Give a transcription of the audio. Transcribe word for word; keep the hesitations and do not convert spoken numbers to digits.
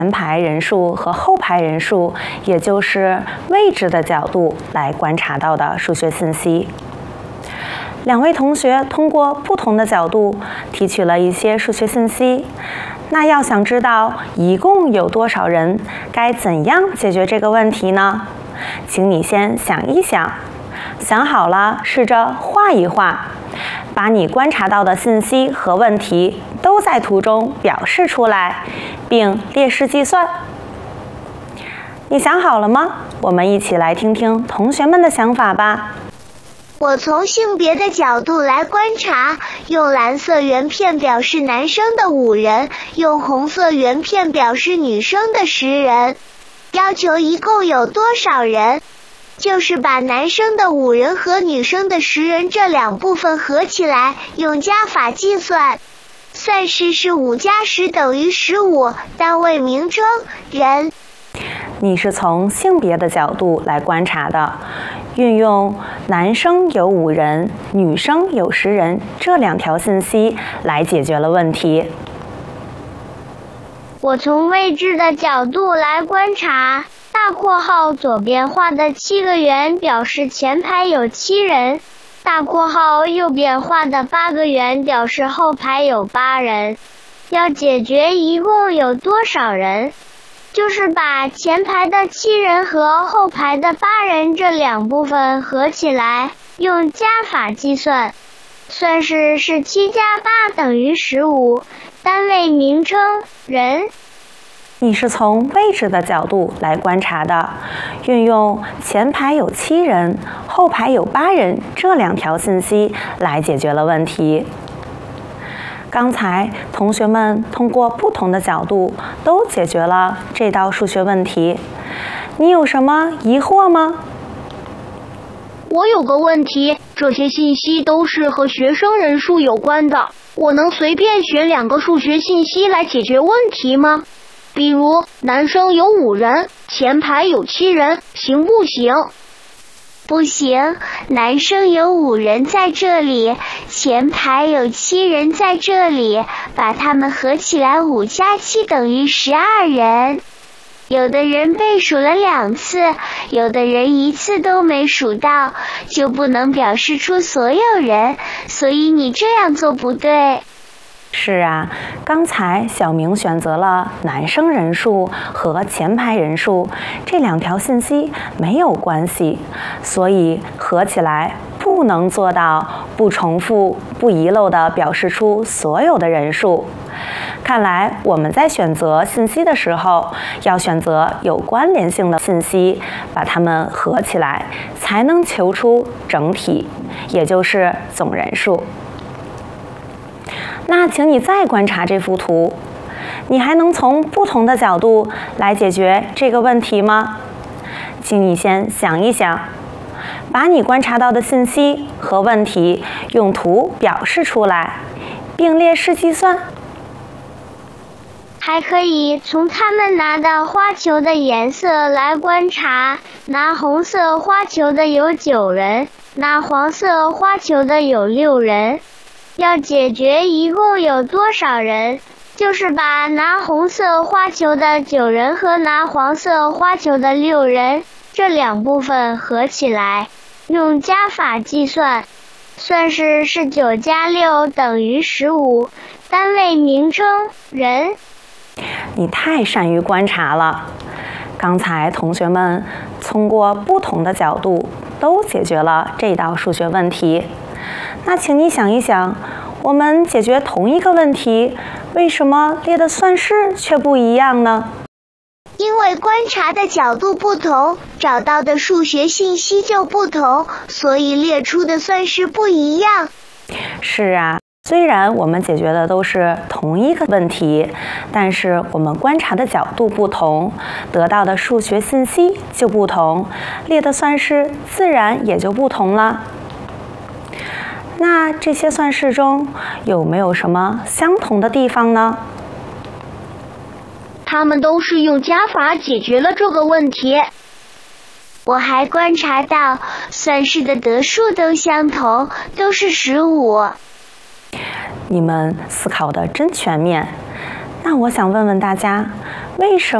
前排人数和后排人数，也就是位置的角度来观察到的数学信息。两位同学通过不同的角度提取了一些数学信息，那要想知道一共有多少人，该怎样解决这个问题呢？请你先想一想，想好了试着画一画，把你观察到的信息和问题都在图中表示出来，并列式计算。你想好了吗？我们一起来听听同学们的想法吧。 我从性别的角度来观察，用蓝色圆片表示男生的五人，用红色圆片表示女生的十人。要求一共有多少人？就是把男生的五人和女生的十人这两部分合起来，用加法计算。算式是五加十等于十五，单位名称人。 你是从性别的角度来观察的，运用男生有五人，女生有十人这两条信息来解决了问题。 我从位置的角度来观察，大括号左边画的七个圆表示前排有七人，大括号右边画的八个圆表示后排有八人。要解决一共有多少人，就是把前排的七人和后排的八人这两部分合起来，用加法计算。算式是七加八等于十五，单位名称人。 你是从位置的角度来观察的，运用前排有七人，后排有八人这两条信息来解决了问题。刚才同学们通过不同的角度都解决了这道数学问题，你有什么疑惑吗？ 我有个问题，这些信息都是和学生人数有关的，我能随便选两个数学信息来解决问题吗？比如男生有五人，前排有七人，行不行？ 不行，男生有五人在这里，前排有七人在这里，把它们合起来，五加七等于十二人。有的人被数了两次，有的人一次都没数到，就不能表示出所有人，所以你这样做不对。 是啊，刚才小明选择了男生人数和前排人数这两条信息没有关系，所以合起来不能做到不重复、不遗漏地表示出所有的人数。看来我们在选择信息的时候，要选择有关联性的信息，把它们合起来，才能求出整体，也就是总人数。那请你再观察这幅图，你还能从不同的角度来解决这个问题吗？请你先想一想，把你观察到的信息和问题用图表示出来，并列式计算。 还可以从他们拿的花球的颜色来观察，拿红色花球的有九人，拿黄色花球的有六人。要解决一共有多少人，就是把拿红色花球的九人和拿黄色花球的六人这两部分合起来，用加法计算。算式是九加六等于十五，单位名称人。 你太善于观察了，刚才同学们通过不同的角度都解决了这道数学问题。那请你想一想，我们解决同一个问题，为什么列的算式却不一样呢？ 因为观察的角度不同，找到的数学信息就不同，所以列出的算式不一样。 是啊，虽然我们解决的都是同一个问题，但是我们观察的角度不同，得到的数学信息就不同，列的算式自然也就不同了。那这些算式中有没有什么相同的地方呢？ 他们都是用加法解决了这个问题。 我还观察到算式的得数都相同，都是十五。 你们思考的真全面。那我想问问大家， 为什